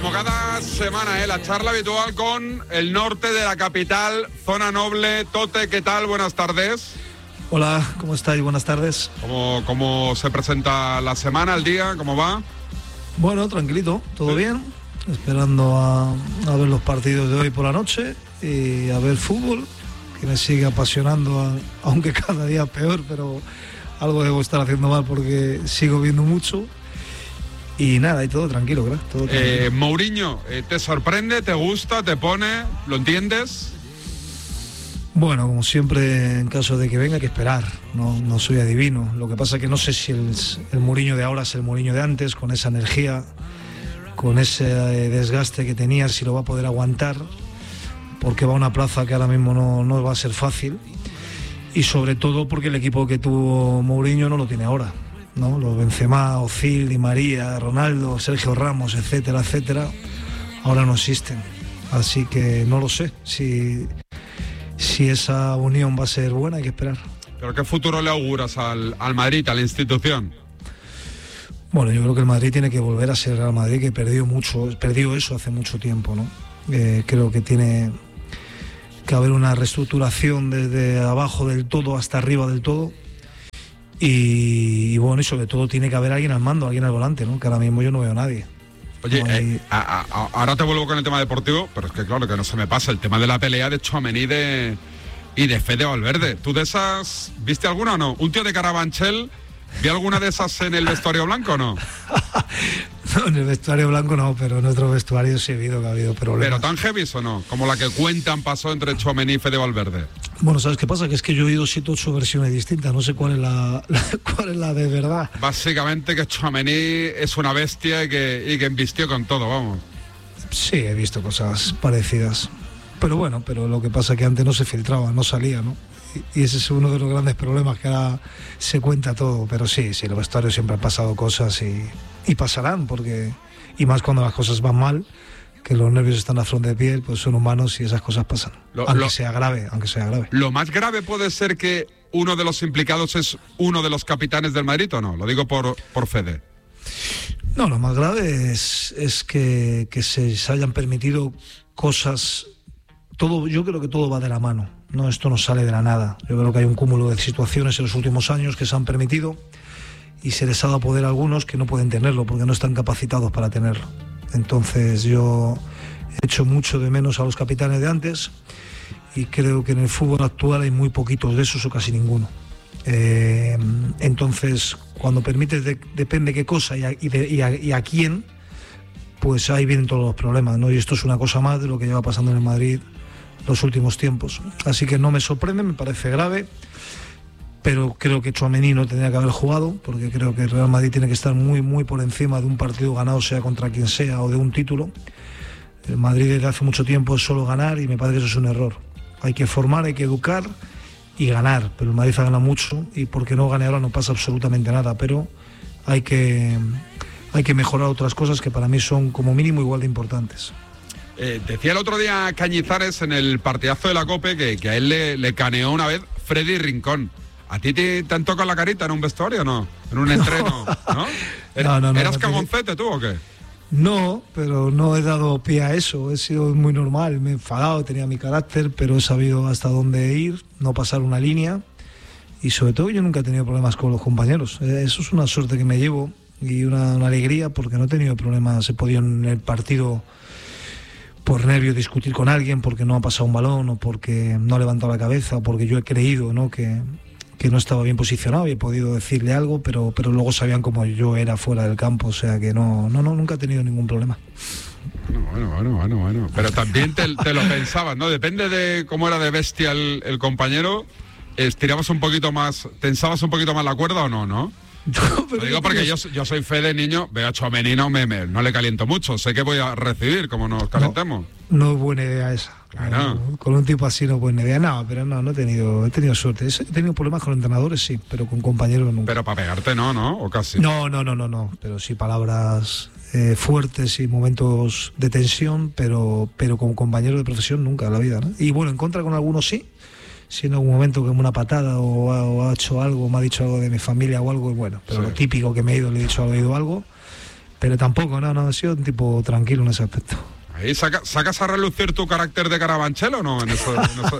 Como cada semana, la charla habitual con el norte de la capital, zona noble. Tote, ¿qué tal? Buenas tardes. Hola, ¿cómo estáis? Buenas tardes. ¿Cómo se presenta la semana, el día? ¿Cómo va? Bueno, tranquilito, todo bien. Esperando a ver los partidos de hoy por la noche y a ver fútbol, que me sigue apasionando, aunque cada día peor, pero algo debo estar haciendo mal porque sigo viendo mucho. Y nada, y todo tranquilo, ¿verdad? Todo tranquilo. Mourinho, ¿te sorprende, te gusta, te pone, lo entiendes? Bueno, como siempre, en caso de que venga, hay que esperar. No soy adivino. Lo que pasa es que no sé si el Mourinho de ahora es el Mourinho de antes, con esa energía, con ese desgaste que tenía, si lo va a poder aguantar, porque va a una plaza que ahora mismo no va a ser fácil. Y sobre todo porque el equipo que tuvo Mourinho no lo tiene ahora, ¿no? Los Benzema, Ozil, Di María, Ronaldo, Sergio Ramos, etcétera, etcétera, ahora no existen. Así que no lo sé si esa unión va a ser buena, hay que esperar. ¿Pero qué futuro le auguras al Madrid, a la institución? Bueno, yo creo que el Madrid tiene que volver a ser Real Madrid, que perdió eso hace mucho tiempo, ¿no? Creo que tiene que haber una reestructuración desde abajo del todo hasta arriba del todo. Y bueno, y sobre todo tiene que haber alguien al mando, alguien al volante, ¿no? Que ahora mismo yo no veo a nadie. Oye, ahora te vuelvo con el tema deportivo, pero es que claro, que no se me pasa el tema de la pelea de Tchouaméni y de Fede Valverde. ¿Tú de esas viste alguna o no? ¿Un tío de Carabanchel, vi alguna de esas en el vestuario blanco o no? No, en el vestuario blanco no, pero en otros vestuarios sí que ha habido problemas. ¿Pero tan heavy o no? Como la que cuentan pasó entre Tchouaméni y Fede Valverde. Bueno, ¿sabes qué pasa? Que es que yo he oído 7 o 8 versiones distintas, no sé cuál es la de verdad. Básicamente que Tchouaméni es una bestia y que embistió con todo, vamos. Sí, he visto cosas parecidas. Pero bueno, lo que pasa es que antes no se filtraba, no salía, ¿no? Y ese es uno de los grandes problemas, que ahora se cuenta todo. Pero sí, en los vestuarios siempre han pasado cosas y pasarán, y más cuando las cosas van mal, que los nervios están a flor de piel, pues son humanos y esas cosas pasan, aunque sea grave. ¿Lo más grave puede ser que uno de los implicados es uno de los capitanes del Madrid o no? Lo digo por Fede. No, lo más grave es que se hayan permitido cosas. Yo creo que todo va de la mano, no, esto no sale de la nada. Yo creo que hay un cúmulo de situaciones en los últimos años que se han permitido y se les ha dado poder a algunos que no pueden tenerlo porque no están capacitados para tenerlo. Entonces yo echo mucho de menos a los capitanes de antes y creo que en el fútbol actual hay muy poquitos de esos o casi ninguno. Entonces, cuando permites, depende qué cosa y a quién, pues ahí vienen todos los problemas, ¿no? Y esto es una cosa más de lo que lleva pasando en el Madrid los últimos tiempos. Así que no me sorprende, me parece grave, pero creo que Tchouaméni no tendría que haber jugado, porque creo que el Real Madrid tiene que estar muy, muy por encima de un partido ganado, sea contra quien sea, o de un título. El Madrid desde hace mucho tiempo es solo ganar y me parece que eso es un error. Hay que formar, hay que educar y ganar, pero el Madrid ha ganado mucho y porque no gane ahora no pasa absolutamente nada, pero hay que mejorar otras cosas que para mí son como mínimo igual de importantes. Decía el otro día Cañizares en el partidazo de la COPE que a él le caneó una vez Freddy Rincón. ¿A ti te han tocado la carita en un vestuario o no? ¿En un entreno? ¿No? No, ¿Eras cagoncete tú o qué? No, pero no he dado pie a eso. He sido muy normal, me he enfadado, tenía mi carácter, pero he sabido hasta dónde ir, no pasar una línea. Y sobre todo yo nunca he tenido problemas con los compañeros. Eso es una suerte que me llevo y una alegría, porque no he tenido problemas. He podido en el partido por nervio discutir con alguien porque no ha pasado un balón o porque no ha levantado la cabeza o porque yo he creído, ¿no?, que no estaba bien posicionado y he podido decirle algo, pero luego sabían cómo yo era fuera del campo, o sea que nunca he tenido ningún problema. Bueno. Pero también te lo pensabas, ¿no? Depende de cómo era de bestia el compañero, estirabas un poquito más, tensabas un poquito más la cuerda o no, ¿no? Lo digo porque yo soy Fede, niño, veo a Tchouaméni, no le caliento mucho, sé que voy a recibir como nos calentemos. No es buena idea esa. Claro. Con un tipo así no es buena idea, pero no he tenido suerte. He tenido problemas con entrenadores, sí, pero con compañeros nunca. Pero para pegarte no, o casi. No, pero sí palabras fuertes y momentos de tensión, pero con compañeros de profesión nunca en la vida, ¿no? Y bueno, en contra con algunos sí. Si en algún momento como una patada o ha hecho algo, me ha dicho algo de mi familia o algo, bueno, pero sí. Lo típico que me he ido, le he dicho algo, Pero tampoco, no, he sido un tipo tranquilo en ese aspecto. Ahí ¿Sacas a relucir tu carácter de Carabanchel o no en eso?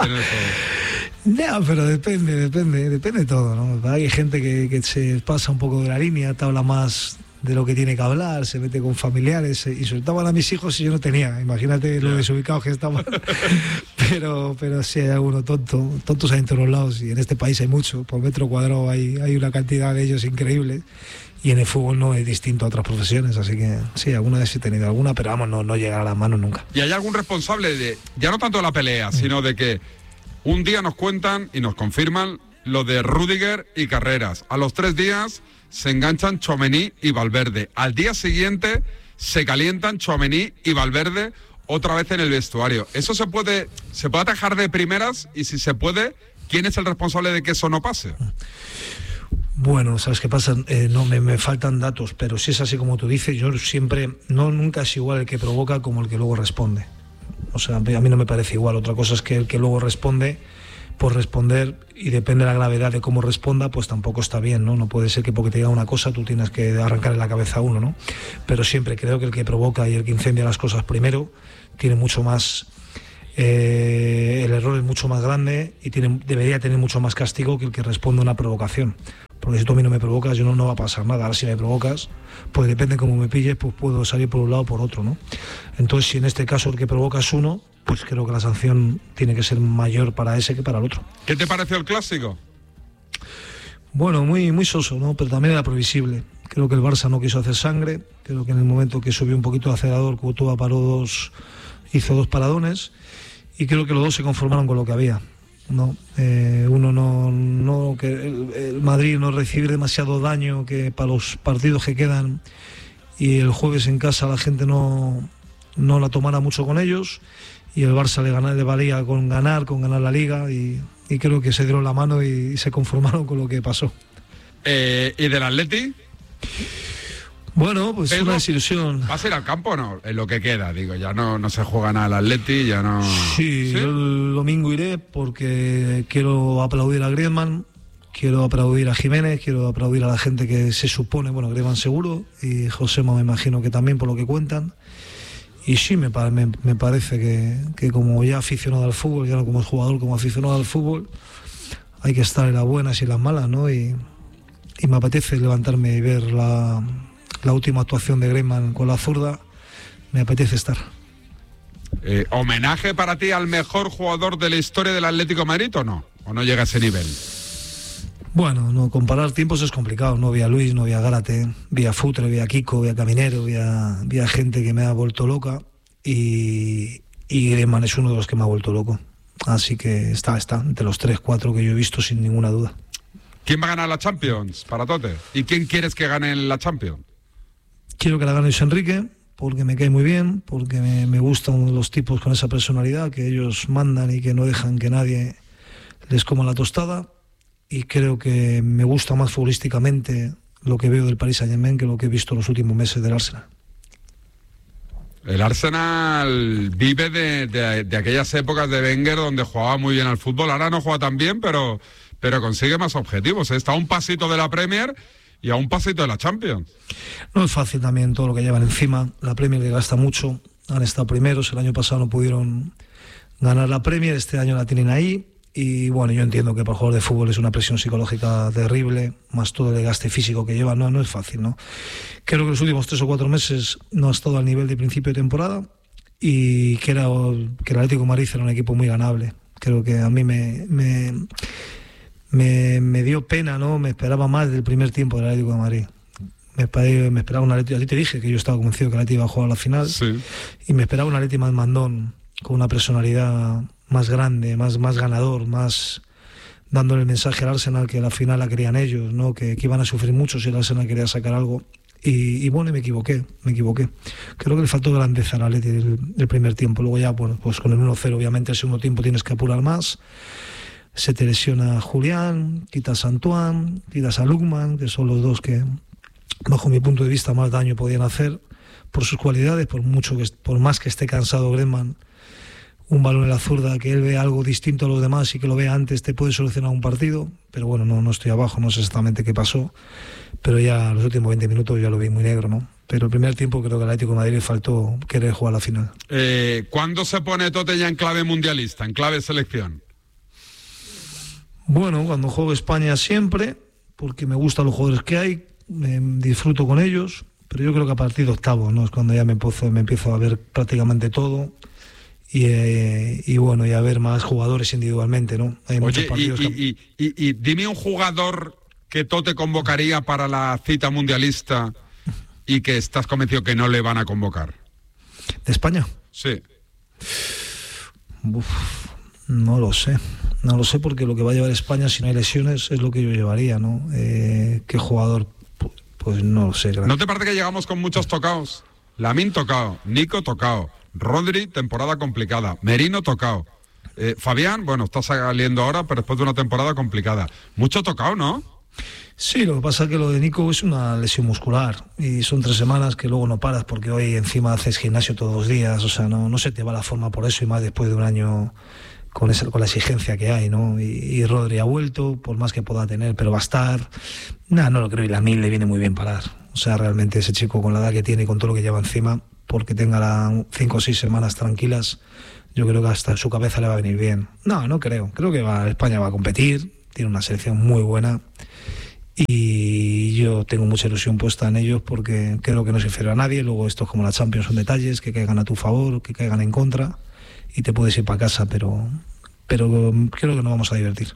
No, pero depende de todo, ¿no? Hay gente que se pasa un poco de la línea, te habla más de lo que tiene que hablar, se mete con familiares y soltaban a mis hijos y yo no tenía. Imagínate lo desubicados que estaban. pero sí hay alguno tontos hay en todos los lados, y en este país hay mucho. Por metro cuadrado hay una cantidad de ellos increíble, y en el fútbol no es distinto a otras profesiones, así que sí, alguna vez he tenido alguna, pero vamos, no llegar a las manos nunca. ¿Y hay algún responsable de, ya no tanto de la pelea, sino de que un día nos cuentan y nos confirman lo de Rüdiger y Carreras? A los 3 días se enganchan Tchouaméni y Valverde. Al día siguiente se calientan Tchouaméni y Valverde otra vez en el vestuario. ¿Eso se puede atajar de primeras? Y si se puede, ¿quién es el responsable de que eso no pase? Bueno, ¿sabes qué pasa? No me faltan datos, pero si es así como tú dices, yo siempre, nunca es igual el que provoca como el que luego responde. O sea, a mí no me parece igual. Otra cosa es que el que luego responde, por responder, y depende de la gravedad de cómo responda, pues tampoco está bien, ¿no? No puede ser que porque te diga una cosa tú tienes que arrancarle la cabeza a uno, ¿no? Pero siempre creo que el que provoca y el que incendia las cosas primero tiene mucho más... el error es mucho más grande y debería tener mucho más castigo que el que responde a una provocación. Porque si tú a mí no me provocas, yo no va a pasar nada. Ahora si me provocas, pues depende de cómo me pilles, pues puedo salir por un lado o por otro, ¿no? Entonces, si en este caso el que provoca es uno, pues creo que la sanción tiene que ser mayor para ese que para el otro. ¿Qué te pareció el clásico? Bueno, muy soso, ¿no? Pero también era previsible. Creo que el Barça no quiso hacer sangre. Creo que en el momento que subió un poquito el acelerador, Courtois hizo 2 paradones, y creo que los dos se conformaron con lo que había. No, que el Madrid no recibir demasiado daño, que para los partidos que quedan y el jueves en casa la gente no la tomara mucho con ellos, y el Barça le valía con ganar la Liga, y creo que se dieron la mano y se conformaron con lo que pasó. ¿Y del Atleti? Bueno, pues Pedro, una desilusión. ¿Vas a ir al campo o no? En lo que queda, digo, ya no se juega nada al Atleti, ya no... Sí, yo el domingo iré porque quiero aplaudir a Griezmann, quiero aplaudir a Jiménez, quiero aplaudir a la gente que se supone, bueno, Griezmann seguro, y Josema me imagino que también, por lo que cuentan. Y sí, me parece que como ya aficionado al fútbol, ya no como jugador, como aficionado al fútbol, hay que estar en las buenas y en las malas, ¿no? Y me apetece levantarme y ver la última actuación de Griezmann con la zurda. Me apetece estar. ¿Homenaje para ti al mejor jugador de la historia del Atlético de Madrid o no? ¿O no llega a ese nivel? Bueno, no, comparar tiempos es complicado. No vi a Luis, no vi a Gárate, vi a Futre, vi a Kiko, vi a Caminero, vi a gente que me ha vuelto loca, y Griezmann es uno de los que me ha vuelto loco. Así que está entre los 3-4 que yo he visto, sin ninguna duda. ¿Quién va a ganar la Champions para Tote? ¿Y quién quieres que gane la Champions? Quiero que la gane Luis Enrique, porque me cae muy bien, porque me gustan los tipos con esa personalidad, que ellos mandan y que no dejan que nadie les coma la tostada, y creo que me gusta más futbolísticamente lo que veo del Paris Saint-Germain que lo que he visto los últimos meses del Arsenal. El Arsenal vive de aquellas épocas de Wenger donde jugaba muy bien al fútbol. Ahora no juega tan bien, pero consigue más objetivos. Está a un pasito de la Premier y a un pasito de la Champions. No es fácil también todo lo que llevan encima. La Premier le gasta mucho. Han estado primeros. El año pasado no pudieron ganar la Premier. Este año la tienen ahí. Y bueno, yo entiendo que para el jugador de fútbol es una presión psicológica terrible, más todo el gaste físico que lleva. No es fácil, ¿no? Creo que los últimos 3 o 4 meses no ha estado al nivel de principio de temporada, y que el Atlético de Madrid era un equipo muy ganable. Creo que a mí me dio pena, ¿no? Me esperaba más del primer tiempo del Atlético de Madrid. Me esperaba un Atlético. A ti te dije que yo estaba convencido que el Atlético iba a jugar a la final. Sí. Y me esperaba un Atlético más mandón, con una personalidad más grande, más ganador, más dándole el mensaje al Arsenal que la final la querían ellos, ¿no? Que iban a sufrir mucho si el Arsenal quería sacar algo. Y bueno, me equivoqué. Creo que le faltó grandeza al Atlético el primer tiempo. Luego ya, bueno, pues con el 1-0 obviamente el segundo tiempo tienes que apurar más. Se te lesiona Julián, quitas a Antoine, quitas a Lukman, que son los dos que, bajo mi punto de vista, más daño podían hacer por sus cualidades, por más que esté cansado Griezmann. Un balón en la zurda, que él vea algo distinto a los demás y que lo vea antes, te puede solucionar un partido. Pero bueno, no estoy abajo, no sé exactamente qué pasó, pero ya los últimos 20 minutos ya lo vi muy negro, ¿no? Pero el primer tiempo creo que al Atlético de Madrid le faltó querer jugar la final. ¿Cuándo se pone Tote ya en clave mundialista, en clave selección? Bueno, cuando juego España siempre, porque me gustan los jugadores que hay, disfruto con ellos, pero yo creo que a partir de octavos, ¿no? Es cuando ya me empiezo a ver prácticamente todo y bueno, y a ver más jugadores individualmente, ¿no? Hay muchos partidos y dime un jugador que Tote convocaría para la cita mundialista y que estás convencido que no le van a convocar. ¿De España? Sí. No lo sé porque lo que va a llevar España si no hay lesiones es lo que yo llevaría, ¿no? ¿Qué jugador? Pues no lo sé. ¿No te parece que llegamos con muchos tocaos? Lamine tocado, Nico tocado, Rodri temporada complicada, Merino tocado, Fabián, bueno, está saliendo ahora pero después de una temporada complicada. Mucho tocado, ¿no? Sí, lo que pasa es que lo de Nico es una lesión muscular y son 3 semanas que luego no paras porque hoy encima haces gimnasio todos los días, o sea, no se te va la forma por eso y más después de un año con la exigencia que hay, ¿no? Y Rodri ha vuelto, por más que pueda tener, pero va a estar. No lo creo, y Lamine le viene muy bien parar. O sea, realmente ese chico con la edad que tiene y con todo lo que lleva encima, porque tenga 5 o 6 semanas tranquilas, yo creo que hasta en su cabeza le va a venir bien. No creo. Creo que España va a competir, tiene una selección muy buena y yo tengo mucha ilusión puesta en ellos porque creo que no es inferior a nadie. Luego esto es como la Champions, son detalles que caigan a tu favor, que caigan en contra y te puedes ir para casa, pero creo que nos vamos a divertir.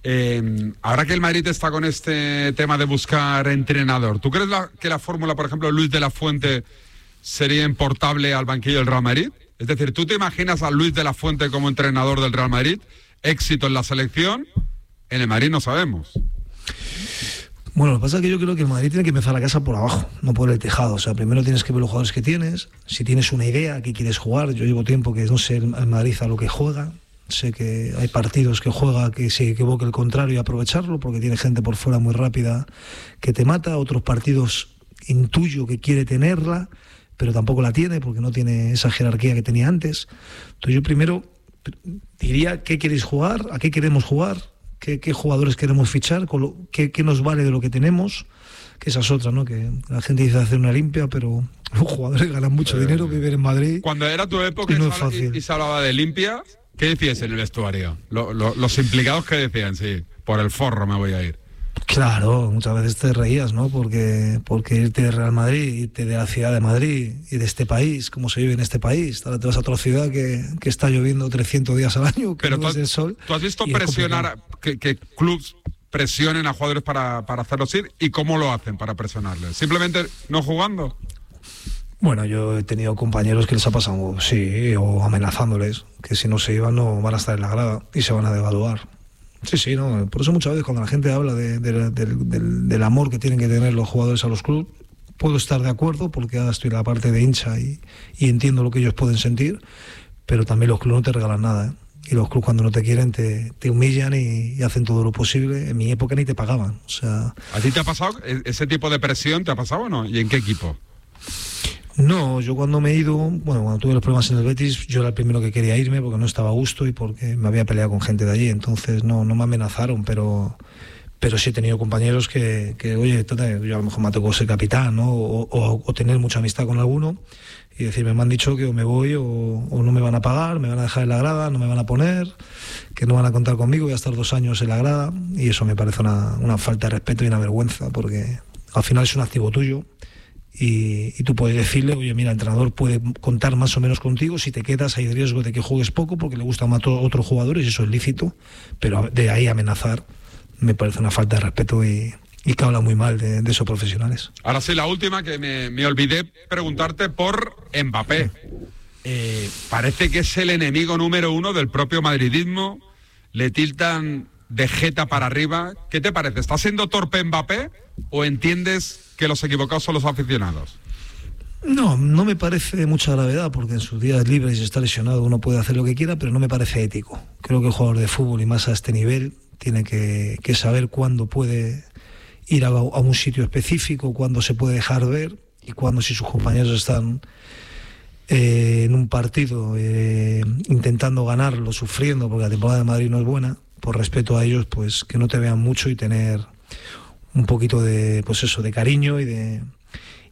Ahora que el Madrid está con este tema de buscar entrenador, ¿tú crees que la fórmula, por ejemplo, Luis de la Fuente sería importable al banquillo del Real Madrid? Es decir, ¿tú te imaginas a Luis de la Fuente como entrenador del Real Madrid? Éxito en la selección, en el Madrid no sabemos. Bueno, lo que pasa es que yo creo que el Madrid tiene que empezar la casa por abajo, no por el tejado. O sea, primero tienes que ver los jugadores que tienes, si tienes una idea, a qué quieres jugar. Yo llevo tiempo que no sé el Madrid a lo que juega. Sé que hay partidos que juega que se equivoque el contrario y aprovecharlo porque tiene gente por fuera muy rápida que te mata. Otros partidos intuyo que quiere tenerla, pero tampoco la tiene porque no tiene esa jerarquía que tenía antes. Entonces yo primero diría qué queréis jugar, a qué queremos jugar, qué jugadores queremos fichar, qué nos vale de lo que tenemos, que esa es otra, ¿no? Que la gente dice hacer una limpia, pero los jugadores ganan mucho dinero, viven en Madrid. Cuando era tu época y se hablaba de limpia, ¿qué decías en el vestuario? Los implicados que decían, sí, por el forro me voy a ir. Claro, muchas veces te reías, ¿no? Porque irte de Real Madrid, irte de la ciudad de Madrid y de este país, como se vive en este país. Ahora te vas a otra ciudad que está lloviendo 300 días al año, que no ves el sol. ¿Tú has visto presionar, que clubs presionen a jugadores para hacerlos ir? ¿Y cómo lo hacen para presionarles? ¿Simplemente no jugando? Bueno, yo he tenido compañeros que les ha pasado, sí, o amenazándoles, que si no se iban no van a estar en la grada y se van a devaluar. Sí, no. Por eso muchas veces cuando la gente habla del amor que tienen que tener los jugadores a los clubes, puedo estar de acuerdo porque ahora estoy en la parte de hincha y entiendo lo que ellos pueden sentir, pero también los clubes no te regalan nada, ¿eh? Y los clubes cuando no te quieren te humillan y hacen todo lo posible. En mi época ni te pagaban. O sea, ¿a ti te ha pasado ese tipo de presión? ¿Te ha pasado o no? ¿Y en qué equipo? No, yo cuando me he ido, bueno, cuando tuve los problemas en el Betis, yo era el primero que quería irme porque no estaba a gusto y porque me había peleado con gente de allí, entonces no me amenazaron, pero sí he tenido compañeros que oye, yo a lo mejor me tocó ser capitán, ¿no? O tener mucha amistad con alguno y decirme, me han dicho que o me voy o no me van a pagar, me van a dejar en la grada, no me van a poner, que no van a contar conmigo, voy a estar 2 años en la grada y eso me parece una falta de respeto y una vergüenza porque al final es un activo tuyo. Y tú puedes decirle, oye, mira, el entrenador puede contar más o menos contigo, si te quedas hay riesgo de que juegues poco porque le gustan más a otros jugadores y eso es lícito, pero de ahí amenazar me parece una falta de respeto y que habla muy mal de esos profesionales. Ahora sí, la última que me olvidé preguntarte por Mbappé. Parece que es el enemigo número 1 del propio madridismo, le tildan de jeta para arriba. ¿Qué te parece? ¿Está siendo torpe Mbappé o entiendes que los equivocados son los aficionados? No me parece mucha gravedad porque en sus días libres, si está lesionado, uno puede hacer lo que quiera, pero no me parece ético. Creo que el jugador de fútbol y más a este nivel tiene que saber cuándo puede ir a un sitio específico, cuándo se puede dejar ver y cuándo, si sus compañeros están en un partido intentando ganarlo, sufriendo porque la temporada de Madrid no es buena, por respeto a ellos, pues que no te vean mucho y tener un poquito de, pues eso, de cariño y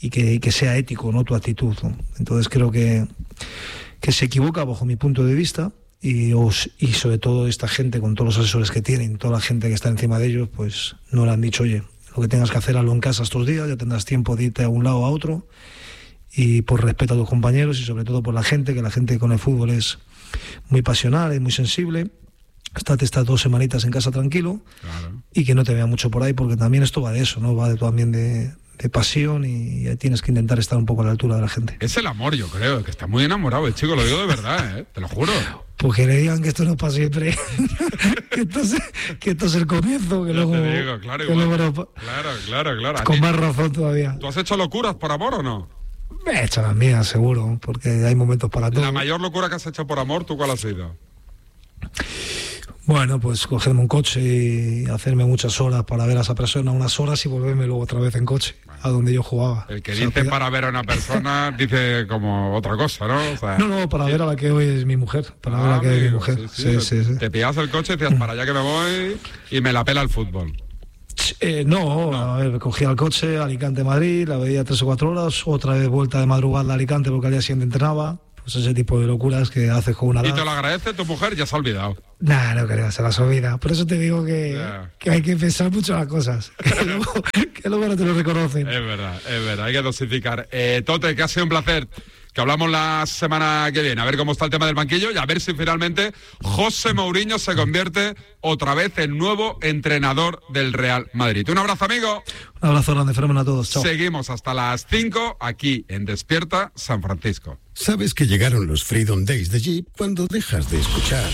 que sea ético, ¿no?, tu actitud, ¿no? Entonces creo que se equivoca bajo mi punto de vista y sobre todo esta gente, con todos los asesores que tienen, toda la gente que está encima de ellos, pues no le han dicho, oye, lo que tengas que hacer, hazlo en casa estos días, ya tendrás tiempo de irte a un lado o a otro, y por respeto a tus compañeros y sobre todo por la gente, que la gente con el fútbol es muy pasional y muy sensible. Estate estas 2 semanitas en casa tranquilo, claro, y que no te vea mucho por ahí, porque también esto va de eso, ¿no? Va también de pasión, y tienes que intentar estar un poco a la altura de la gente. Es el amor, yo creo, que está muy enamorado el chico, lo digo de verdad, te lo juro. Pues que le digan que esto no es para siempre, que esto es el comienzo, que ya luego... Te digo, claro, claro. Con más razón todavía. ¿Tú has hecho locuras por amor o no? Me he hecho las mías, seguro, porque hay momentos para todo. ¿La mayor locura que has hecho por amor, tú cuál ha sido? Bueno, pues cogerme un coche y hacerme muchas horas para ver a esa persona, unas horas, y volverme luego otra vez en coche, a donde yo jugaba. El que dice para ver a una persona dice como otra cosa, ¿no? O sea, no, para ver a la que hoy es mi mujer, para ver a la que es mi mujer. Sí. Te pillas el coche y decías, para allá que me voy, y me la pela el fútbol. No, a ver, cogía el coche, Alicante-Madrid, la veía 3 o 4 horas, otra vez vuelta de madrugada a Alicante porque al día siguiente entrenaba. Pues ese tipo de locuras que haces con una edad. ¿Y te lo agradece tu mujer? Ya se ha olvidado. Nah, no creo, se las olvida. Por eso te digo que hay que pensar mucho las cosas, que luego no te lo reconocen. Es verdad, hay que dosificar. Tote, que ha sido un placer. Que hablamos la semana que viene, a ver cómo está el tema del banquillo y a ver si finalmente José Mourinho se convierte otra vez en nuevo entrenador del Real Madrid. Un abrazo, amigo. Un abrazo grande, fenómeno a todos. Chao. Seguimos hasta las 5 aquí en Despierta San Francisco. Sabes que llegaron los Freedom Days de Jeep cuando dejas de escuchar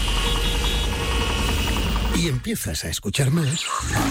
y empiezas a escuchar más.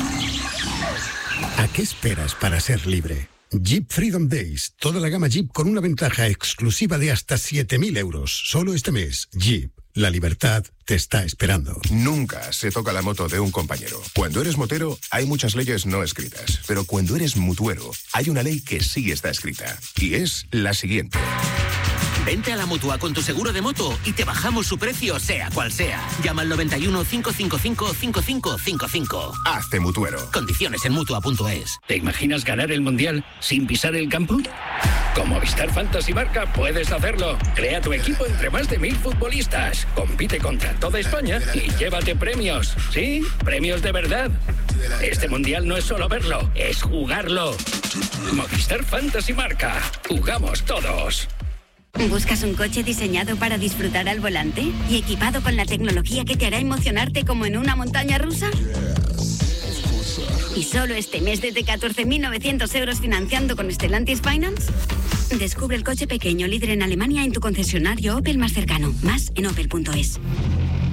¿A qué esperas para ser libre? Jeep Freedom Days, toda la gama Jeep con una ventaja exclusiva de hasta 7.000 euros. Solo este mes, Jeep, la libertad te está esperando. Nunca se toca la moto de un compañero. Cuando eres motero, hay muchas leyes no escritas. Pero cuando eres mutuero, hay una ley que sí está escrita. Y es la siguiente. Vente a la Mutua con tu seguro de moto y te bajamos su precio, sea cual sea. Llama al 91 555 5555. Hazte mutuero. Condiciones en Mutua.es. ¿Te imaginas ganar el Mundial sin pisar el campo? Con Movistar Fantasy Marca puedes hacerlo. Crea tu equipo entre más de 1.000 futbolistas. Compite contra toda España y llévate premios. Sí, premios de verdad. Este Mundial no es solo verlo, es jugarlo. Movistar Fantasy Marca. Jugamos todos. ¿Buscas un coche diseñado para disfrutar al volante y equipado con la tecnología que te hará emocionarte como en una montaña rusa? ¿Y solo este mes desde 14.900 euros financiando con Stellantis Finance? Descubre el coche pequeño líder en Alemania en tu concesionario Opel más cercano. Más en opel.es.